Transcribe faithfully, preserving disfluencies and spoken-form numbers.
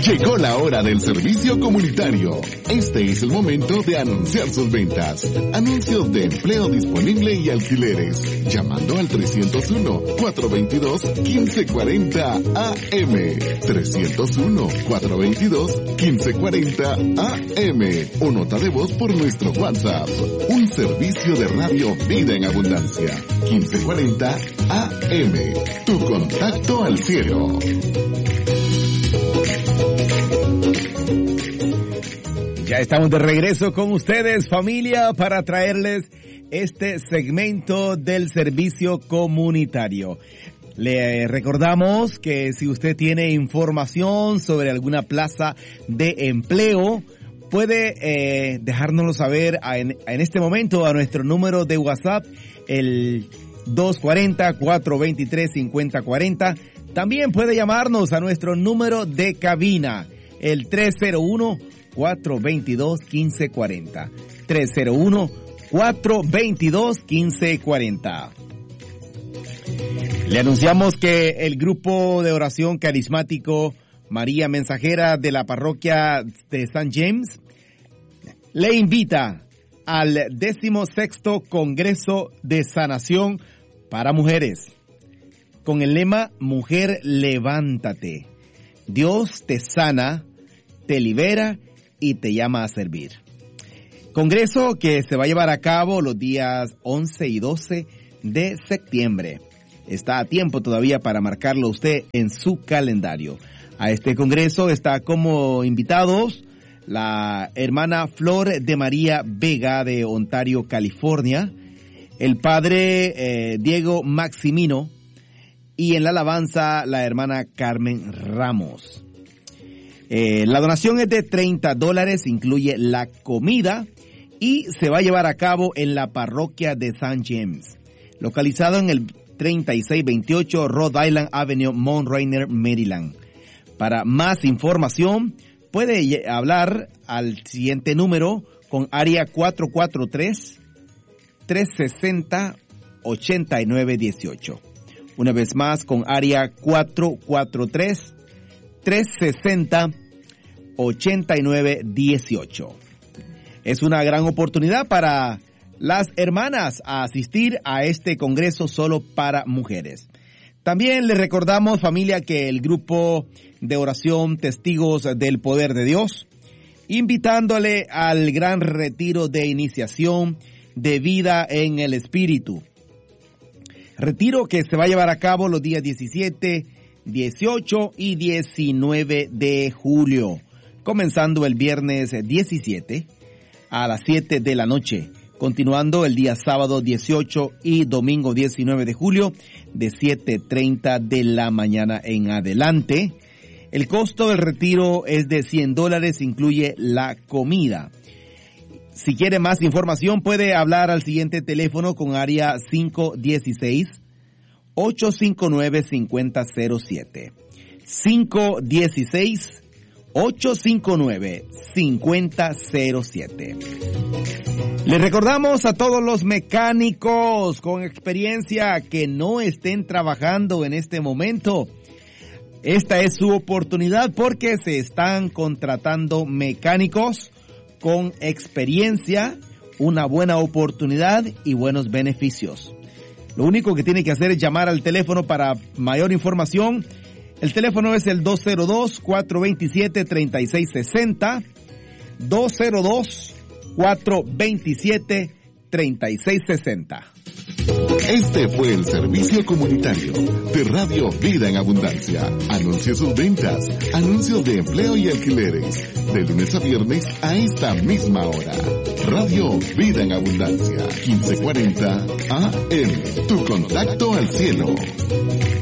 Llegó la hora del servicio comunitario. Este es el momento de anunciar sus ventas. Anuncios de empleo disponible y alquileres. Llamando al trescientos uno, cuatrocientos veintidós, quince cuarenta A M. trescientos uno, cuatrocientos veintidós, quince cuarenta A M. O nota de voz por nuestro WhatsApp. Un servicio de radio Vida en Abundancia. quince cuarenta A M. Tu contacto al cielo. Ya estamos de regreso con ustedes, familia, para traerles este segmento del servicio comunitario. Le recordamos que si usted tiene información sobre alguna plaza de empleo, puede eh, dejárnoslo saber en, en este momento a nuestro número de WhatsApp, el dos cuatro cero, cuatro dos tres, cinco cero cuatro cero. También puede llamarnos a nuestro número de cabina, el tres cero uno, cuatro dos dos, uno cinco cuatro cero. tres cero uno, cuatro dos dos, uno cinco cuatro cero. Le anunciamos que el grupo de oración carismático María Mensajera de la parroquia de Saint James le invita al decimosexto Congreso de Sanación para Mujeres, con el lema Mujer, levántate. Dios te sana, te libera y te llama a servir. Congreso que se va a llevar a cabo los días once y doce de septiembre. Está a tiempo todavía para marcarlo usted en su calendario. A este congreso está como invitados la hermana Flor de María Vega de Ontario, California, el padre eh, Diego Maximino y en la alabanza la hermana Carmen Ramos. Eh, la donación es de treinta dólares, incluye la comida y se va a llevar a cabo en la parroquia de Saint James, localizado en el treinta y seis veintiocho Rhode Island Avenue, Mount Rainier, Maryland. Para más información, puede hablar al siguiente número con área cuatro cuatro tres, tres seis cero, ocho nueve uno ocho. Una vez más con área cuatro cuatro tres, tres seis cero, ocho nueve uno ocho. Es una gran oportunidad para las hermanas a asistir a este congreso solo para mujeres. También les recordamos, familia, que el grupo de oración Testigos del Poder de Dios, invitándole al gran retiro de iniciación de vida en el Espíritu. Retiro que se va a llevar a cabo los días diecisiete, dieciocho y diecinueve de julio, comenzando el viernes diecisiete a las siete de la noche, continuando el día sábado dieciocho y domingo diecinueve de julio de siete treinta de la mañana en adelante. El costo del retiro es de cien dólares, incluye la comida. Si quiere más información puede hablar al siguiente teléfono con área cinco uno seis, ocho cinco nueve, cinco cero cero siete. cinco uno seis, ocho cinco nueve, cinco cero cero siete. Les recordamos a todos los mecánicos con experiencia que no estén trabajando en este momento. Esta es su oportunidad porque se están contratando mecánicos con experiencia, una buena oportunidad y buenos beneficios. Lo único que tiene que hacer es llamar al teléfono para mayor información. El teléfono es el dos cero dos, cuatro dos siete, tres seis seis cero, dos cero dos, cuatro dos siete, tres seis seis cero. Este fue el servicio comunitario de Radio Vida en Abundancia. Anuncie sus ventas, anuncios de empleo y alquileres, de lunes a viernes a esta misma hora. Radio Vida en Abundancia, quince cuarenta A M. Tu contacto al cielo.